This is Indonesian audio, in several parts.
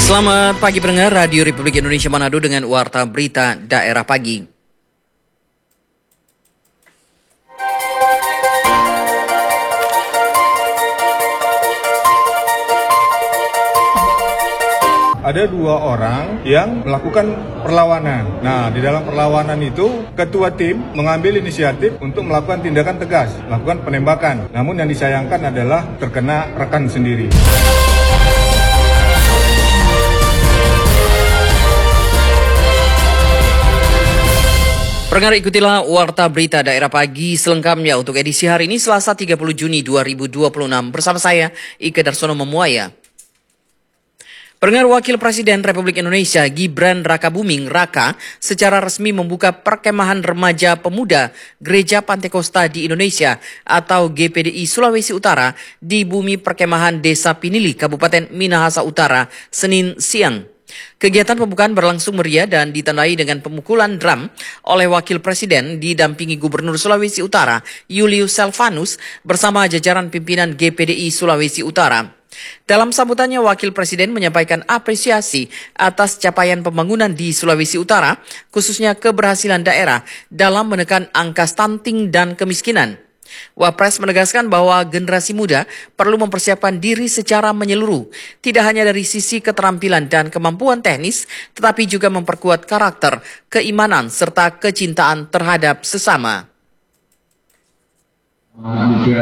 Selamat pagi pendengar Radio Republik Indonesia Manado dengan Warta Berita Daerah Pagi. Ada 2 orang yang melakukan perlawanan. Nah, di dalam perlawanan itu, ketua tim mengambil inisiatif untuk melakukan tindakan tegas, melakukan penembakan. Namun yang disayangkan adalah terkena rekan sendiri. Pendengar, ikutilah Warta Berita Daerah Pagi selengkapnya untuk edisi hari ini Selasa 30 Juni 2026 bersama saya Ike Darsono Memuaya. Pendengar, Wakil Presiden Republik Indonesia Gibran Rakabuming Raka secara resmi membuka perkemahan remaja pemuda Gereja Pantekosta di Indonesia atau GPDI Sulawesi Utara di bumi perkemahan Desa Pinili, Kabupaten Minahasa Utara, Senin siang. Kegiatan pembukaan berlangsung meriah dan ditandai dengan pemukulan drum oleh Wakil Presiden didampingi Gubernur Sulawesi Utara Julius Selvanus bersama jajaran pimpinan GPDI Sulawesi Utara. Dalam sambutannya, Wakil Presiden menyampaikan apresiasi atas capaian pembangunan di Sulawesi Utara, khususnya keberhasilan daerah dalam menekan angka stunting dan kemiskinan. Wapres menegaskan bahwa generasi muda perlu mempersiapkan diri secara menyeluruh, tidak hanya dari sisi keterampilan dan kemampuan teknis, tetapi juga memperkuat karakter, keimanan, serta kecintaan terhadap sesama. Muda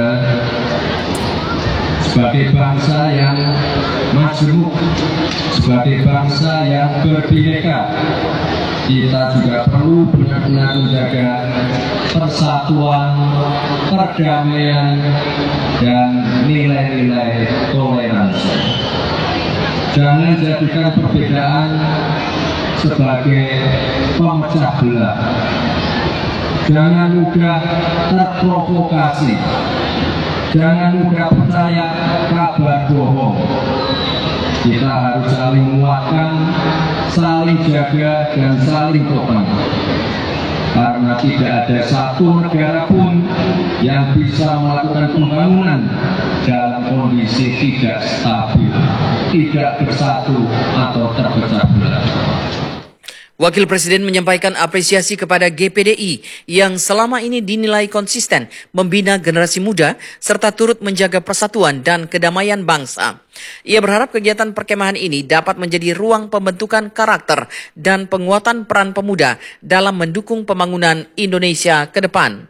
sebagai bangsa yang majemuk, sebagai bangsa yang berbineka, kita juga perlu benar-benar menjaga persatuan, perdamaian, dan nilai-nilai toleransi. Jangan jadikan perbedaan sebagai pemecah belah. Jangan mudah terprovokasi. Jangan mudah percaya kabar bohong. Kita harus saling menguatkan, saling jaga, dan saling topang. Karena tidak ada satu negara pun yang bisa melakukan pembangunan dalam kondisi tidak stabil, tidak bersatu atau terpecah belah. Wakil Presiden menyampaikan apresiasi kepada GPDI yang selama ini dinilai konsisten membina generasi muda serta turut menjaga persatuan dan kedamaian bangsa. Ia berharap kegiatan perkemahan ini dapat menjadi ruang pembentukan karakter dan penguatan peran pemuda dalam mendukung pembangunan Indonesia ke depan.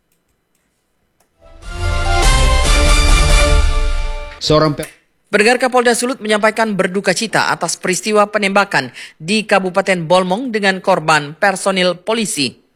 Pendengar, Kapolda Sulut menyampaikan berduka cita atas peristiwa penembakan di Kabupaten Bolmong dengan korban personil polisi.